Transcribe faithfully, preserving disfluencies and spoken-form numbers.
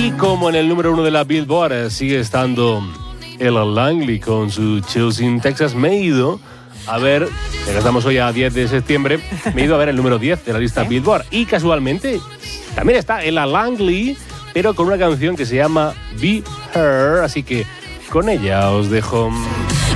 Y como en el número uno de la Billboard sigue estando Ella Langley con su Chills Texas, me he ido a ver, ya que estamos hoy a diez de septiembre, me he ido a ver el número diez de la lista ¿Eh? Billboard. Y casualmente también está Ella Langley, pero con una canción que se llama Be Her, así que con ella os dejo.